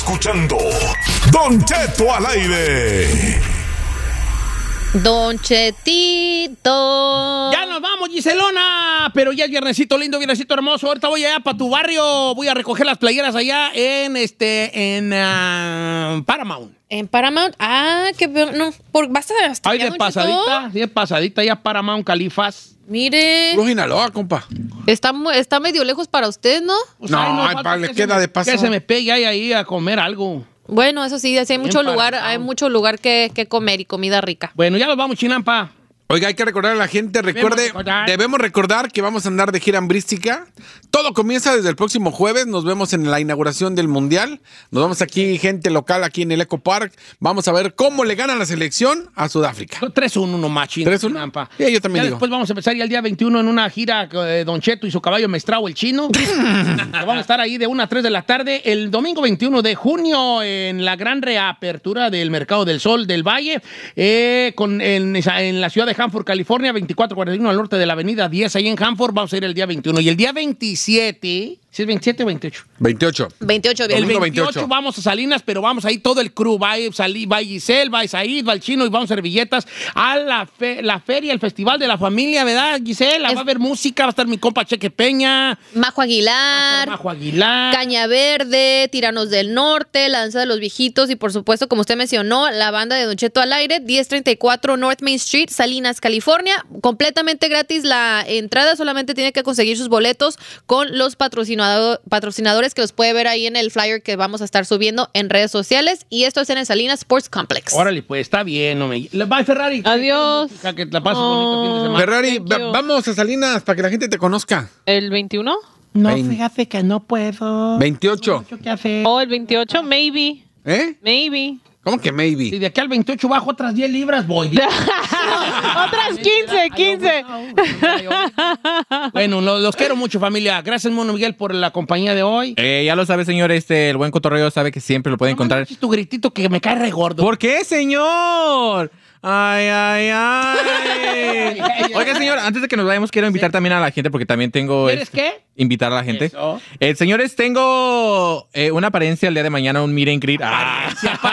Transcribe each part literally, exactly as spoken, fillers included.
escuchando Don Cheto al aire. Don Chetito. Ya nos vamos, Giselona. Pero ya es viernesito lindo, viernesito hermoso. Ahorita voy allá para tu barrio. Voy a recoger las playeras allá en este en uh, Paramount. En Paramount. Ah, que no, por basta hasta Ay, de pasadita, de pasadita ya Paramount, Califas. Mire. Puro Sinaloa, compa. Está, está medio lejos para usted, ¿no? Pues, no, ay, ay, pa, le queda me, de paso. Que se me pegue ahí, ahí a comer algo. Bueno, eso sí, sí hay mucho Bien lugar, Paramount. hay mucho lugar que, que comer y comida rica. Bueno, ya nos vamos, Chinampa. Oiga, hay que recordar a la gente, recuerde, recordar. debemos recordar que vamos a andar de gira hambrística. Todo comienza desde el próximo jueves, nos vemos en la inauguración del Mundial. Nos vamos aquí, gente local, aquí en el Eco Park. Vamos a ver cómo le gana la selección a Sudáfrica. tres uno nomás, Chinampa. Sí, yo también ya digo. Después vamos a empezar ya el día veintiuno en una gira de Don Cheto y su caballo Mestrao, el chino. Vamos a estar ahí de una a tres de la tarde. El domingo veintiuno de junio en la gran reapertura del Mercado del Sol del Valle, eh, con, en, en la ciudad de Hanford, California, veinticuatro cuarenta y uno al norte de la avenida diez, ahí en Hanford. Vamos a ir el día veintiuno. Y el día veintisiete, ¿sí es veintisiete o veintiocho? veintiocho. veintiocho, El bien. veintiocho, veintiocho vamos a Salinas, pero vamos ahí todo el crew. Va, Salí, va Giselle, va Isaid, va el chino y vamos a servilletas a la, fe, la feria, el festival de la familia, ¿verdad, Giselle? Es... Va a haber música, va a estar mi compa Cheque Peña. Majo Aguilar. Majo Aguilar. Caña Verde, Tiranos del Norte, La Danza de los Viejitos y por supuesto, como usted mencionó, la banda de Don Cheto al aire, diez treinta y cuatro North Main Street, Salinas, California. Completamente gratis la entrada, solamente tiene que conseguir sus boletos con los patrocinado, patrocinadores que los puede ver ahí en el flyer que vamos a estar subiendo en redes sociales. Y esto es en el Salinas Sports Complex. Órale, pues está bien. No me... Bye, Ferrari. Adiós. Que te pases oh, bonito fin de semana. Ferrari, va, vamos a Salinas para que la gente te conozca. ¿El veintiuno? No, Vein... fíjate que no puedo. veintiocho. ¿Qué hacer? Oh, el veintiocho, maybe. ¿Eh? Maybe. ¿Cómo que maybe? Si de aquí al veintiocho bajo otras diez libras, voy. Otras quince, quince. Bueno, los, los quiero mucho, familia. Gracias, Mono Miguel, por la compañía de hoy. Eh, ya lo sabe, señor, este, el buen cotorreo sabe que siempre lo puede no, encontrar. No, tu gritito que me cae re gordo. ¿Por qué, señor? Ay, ay, ay. Oiga, señor, antes de que nos vayamos, quiero invitar también a la gente porque también tengo... ¿Quieres este, qué? Invitar a la gente. Eso. Eh, señores, tengo eh, una apariencia el día de mañana, un meet and greet. Ah.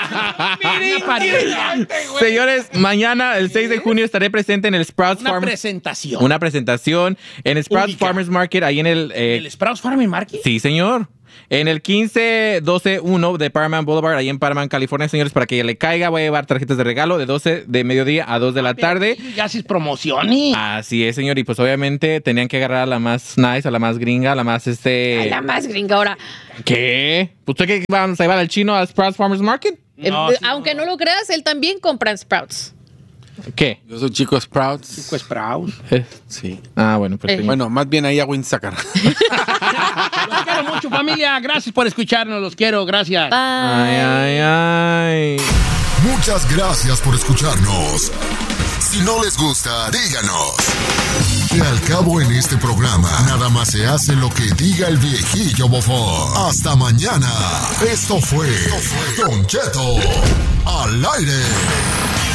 Señores, mañana, el seis de junio, estaré presente en el Sprouts Una Farm. presentación. Una presentación en el Sprouts Única. Farmers Market, ahí en el... Eh, ¿El Sprouts Farmers Market? Sí, señor. En el quince doce uno de Paramount Boulevard, ahí en Paramount, California, señores, para que le caiga, voy a llevar tarjetas de regalo de doce de mediodía a dos de la tarde. Ya haces promociones. Así es, señor, y pues obviamente tenían que agarrar a la más nice, a la más gringa, a la más este... Ay, la más gringa ahora. ¿Qué? ¿Usted qué vamos a llevar al chino a Sprouts Farmers Market? No, eh, sí, aunque no. no lo creas, él también compra en Sprouts. ¿Qué? Yo soy Chico Sprouts. Chico Sprouts. Eh, Sí. Ah, bueno, pues... Eh. Bueno, más bien ahí a Winsacar. Los quiero mucho, familia. Gracias por escucharnos. Los quiero. Gracias. Bye. Ay, ay, ay. Muchas gracias por escucharnos. Si no les gusta, díganos. Que al cabo en este programa, nada más se hace lo que diga el viejillo bofón. Hasta mañana. Esto fue Don Cheto al aire.